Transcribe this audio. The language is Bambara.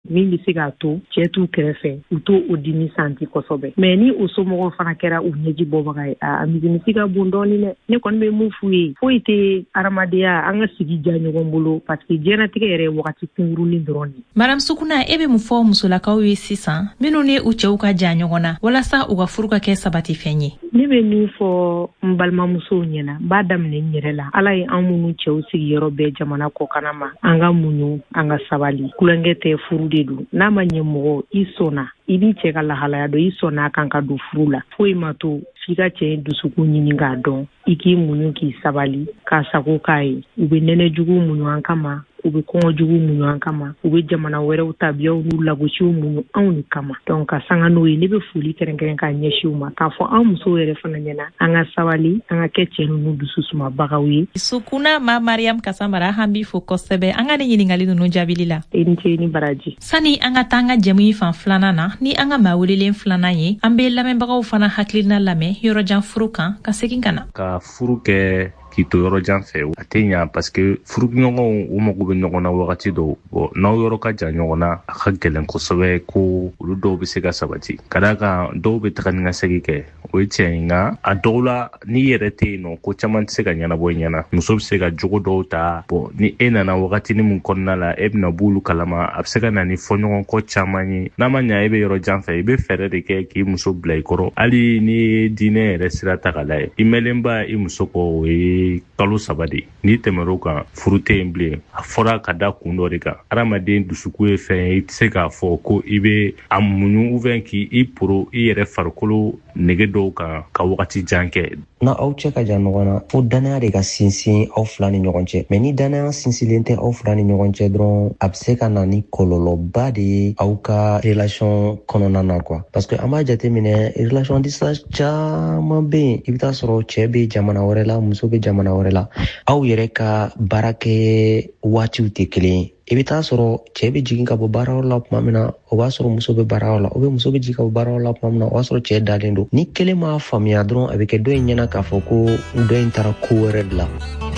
min bɛ se k'a to cɛ t'u kɛrɛfɛ u t'o o dimi santi kosɛbɛ mais ni o somɔgɔw fana kɛra u ɲɛji bɔbaga ye a misimisi ka bon dɔɔni dɛ ne kɔni bɛ mun f'u ye foyi tɛ adamadenya an ka sigi ja ɲɔgɔn bolo parce que diɲɛnatigɛ yɛrɛ ye wagati kunkurunin dɔrɔn de. Madame Sukuna, e bɛ mun fɔ musolakaw ye sisan minnu ni u cɛw ka ja ɲɔgɔn na walasa u ka furu ka kɛ sabatifɛn ye? Ne bɛ min fɔ n balimamusow ɲɛna n b'a daminɛ n yɛrɛ la. Ala ye an minnu cɛw sigiyɔrɔ bɛɛ jamana kɔkan ma an ka muɲu an ka sabali. Kulonkɛ tɛ furu de don. N'a ma ɲɛ mɔgɔ i sɔnna i b'i cɛ ka lahalaya dɔn i sɔnna kan ka don furu la. Foyi ma to f'i ka cɛ dusukun ɲini k'a dɔn i k'i muɲu k'i sabali k'a sago k'a ye. U bɛ nɛnɛ jugu muɲu an kama u bɛ kɔngɔ jugu muɲu an kama u bɛ jamana wɛrɛw tabiyaw n'u lagosiw muɲu anw ni kama donc ka sanga n'o ye ne bɛ foli kɛrɛnkɛrɛn k'a ɲɛsin u ma k'a fɔ an musow yɛrɛ fana ɲɛna an ka sabali an ka kɛ cɛ ninnu dusu sumabagaw ye. Sukuna ma Mariam Kasamara an b'i fo kosɛbɛ an ka ne ɲininkali ninnu jaabili la. I ni ce i ni baraji. Sani an ka taa an ka jɛmu fan filanan na ni an ka maa welelen filanan ye an bɛ lamɛnbagaw fana hakilina lamɛn yɔrɔjan furu kan ka segin ka na. Ka furu kɛ k'i to yɔrɔ jan fɛ a tɛ ɲa parce que furuɲɔgɔnw u mago bɛ ɲɔgɔn na wagati dɔw bon n'aw yɔrɔ ka jan ɲɔgɔn na a ka gɛlɛn kosɛbɛ ko olu dɔw bɛ se ka sabati ka d'a kan dɔw bɛ taga ni ka segin kɛ o ye tiɲɛ ye nka a dɔw la n'i yɛrɛ tɛ yen nɔ ko caman tɛ se ka ɲɛnabɔ i ɲɛna muso bɛ se ka jogo dɔw ta bon ni e nana wagatinin min kɔnɔna la e bɛna b'olu kalama a bɛ se ka na ni fɔɲɔgɔnkɔ caman ye n'a ma ɲa e bɛ yɔrɔ jan fɛ i bɛ fɛɛrɛ de kɛ k'i muso bila i kɔrɔ hali ni ye diinɛ yɛrɛ sira ta ka lajɛ i mɛnlenba i muso kɔ o ye kalo 3 de n'i tɛmɛr'o kan furu tɛ yen bilen a fɔra ka da kun dɔ de kan adamaden dusukun ye fɛn ye i tɛ se k'a fɔ ko i bɛ a muɲu ou bien k'i poro i yɛrɛ farikolo nege dɔw kan ka wagati jan kɛ. Na aw cɛ ka jan ɲɔgɔn na fo danaya de ka sinsin aw fila ni ɲɔgɔn cɛ mais ni danaya sinsinlen tɛ aw fila ni ɲɔgɔn cɛ dɔrɔn a bɛ se ka na ni kɔlɔlɔba de ye aw ka relation kɔnɔna na quoi parce que an b'a jateminɛ relation distance caman bɛ yen i bɛ taa sɔrɔ cɛ bɛ jamana wɛrɛ la muso bɛ jamana wɛrɛ la aw yɛrɛ ka baarakɛ waatiw tɛ kelen ye. I bɛ taa sɔrɔ cɛ bɛ jigin ka bɔ baarayɔrɔ la tuma min na o b'a sɔrɔ muso bɛ baarayɔrɔ la ou bien muso bɛ jigin ka bɔ baarayɔrɔ la tuma min na o b'a sɔrɔ cɛ dalen don ni kelen m'a faamuya dɔrɔn a bɛ kɛ dɔ in ɲɛna k'a fɔ ko dɔ in taara ko wɛrɛ de la.